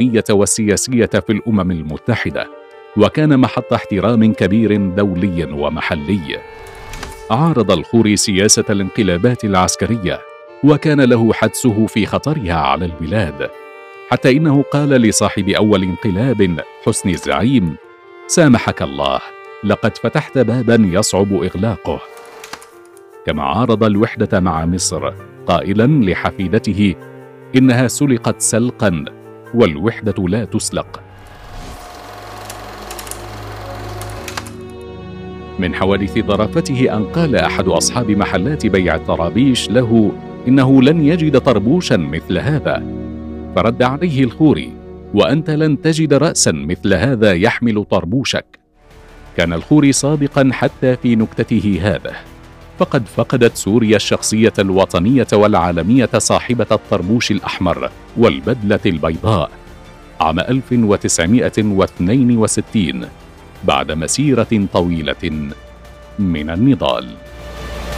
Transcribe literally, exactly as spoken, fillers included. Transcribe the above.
الوطنية والسياسية في الأمم المتحدة، وكان محط احترام كبير دولي ومحلي. عارض الخوري سياسة الانقلابات العسكرية، وكان له حدسه في خطرها على البلاد، حتى إنه قال لصاحب أول انقلاب حسني الزعيم: سامحك الله، لقد فتحت بابا يصعب إغلاقه. كما عارض الوحدة مع مصر، قائلا لحفيدته: إنها سلقت سلقا والوحدة لا تسلق. من حوادث ظرافته أن قال أحد أصحاب محلات بيع الطرابيش له إنه لن يجد طربوشا مثل هذا، فرد عليه الخوري: وأنت لن تجد رأسا مثل هذا يحمل طربوشك. كان الخوري صادقا حتى في نكتته هذه، فقد فقدت سوريا الشخصية الوطنية والعالمية صاحبة الطربوش الأحمر والبدلة البيضاء عام ألف وتسعمائة واثنين وستين، بعد مسيرة طويلة من النضال.